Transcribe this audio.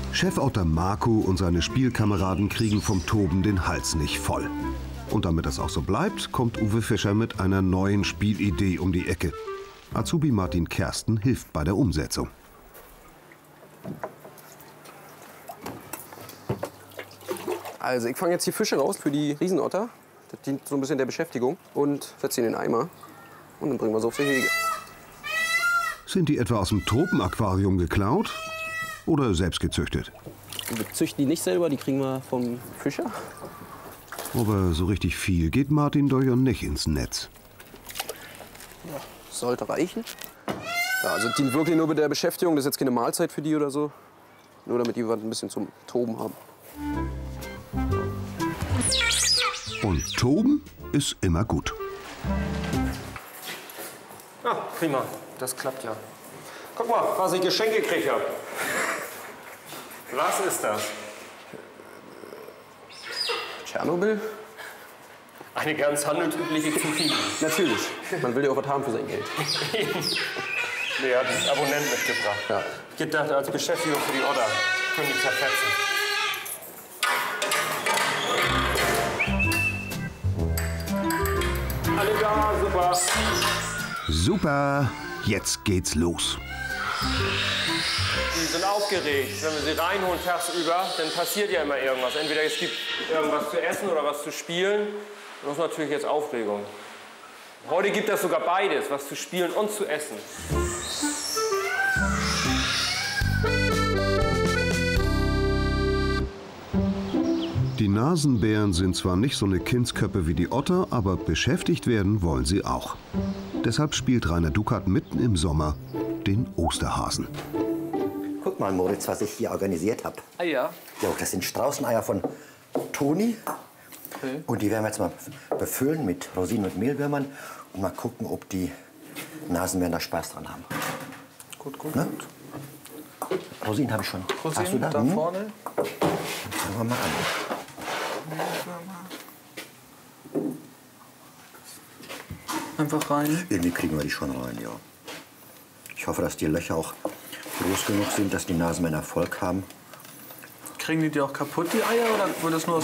Chefotter Marco und seine Spielkameraden kriegen vom Toben den Hals nicht voll. Und damit das auch so bleibt, kommt Uwe Fischer mit einer neuen Spielidee um die Ecke. Azubi Martin Kersten hilft bei der Umsetzung. Also ich fange jetzt die Fische raus für die Riesenotter. Das dient so ein bisschen der Beschäftigung. Und setze sie in den Eimer. Und dann bringen wir sie aufs Gehege. Sind die etwa aus dem Tropenaquarium geklaut oder selbst gezüchtet? Wir züchten die nicht selber, die kriegen wir vom Fischer. Aber so richtig viel geht Martin doch ja nicht ins Netz. Ja, sollte reichen. Ja, also dient wirklich nur mit der Beschäftigung. Das ist jetzt keine Mahlzeit für die oder so. Nur damit die was ein bisschen zum Toben haben. Und Toben ist immer gut. Ja, prima. Das klappt ja. Guck mal, was ich Geschenk gekriegt habe. Was ist das? Tschernobyl? Eine ganz handelsübliche Kopie. Natürlich. Man will ja auch was haben für sein Geld. Nee, hat einen Abonnent mitgebracht. Ja. Gedacht als Beschäftigung für die Otter. Können die zerfetzen. Alle da, super. Super, jetzt geht's los. Die sind aufgeregt. Wenn wir sie reinholen tagsüber, dann passiert ja immer irgendwas. Entweder es gibt irgendwas zu essen oder was zu spielen. Das ist natürlich jetzt Aufregung. Heute gibt es sogar beides, was zu spielen und zu essen. Die Nasenbären sind zwar nicht so eine Kindsköppe wie die Otter, aber beschäftigt werden wollen sie auch. Deshalb spielt Rainer Dukat mitten im Sommer den Osterhasen. Guck mal, Moritz, was ich hier organisiert habe. Eier? Ja, das sind Straußeneier von Toni. Okay. Und die werden wir jetzt mal befüllen mit Rosinen und Mehlwürmern und mal gucken, ob die Nasenbären da Spaß dran haben. Gut, gut, Ne? gut. Rosinen habe ich schon. Rosinen Hast du da? da vorne? Dann fangen wir mal an. Einfach rein. Irgendwie kriegen wir die schon rein, ja. Ich hoffe, dass die Löcher auch groß genug sind, dass die Nasenbären Erfolg haben. Kriegen die auch kaputt, die Eier, oder wird das nur aus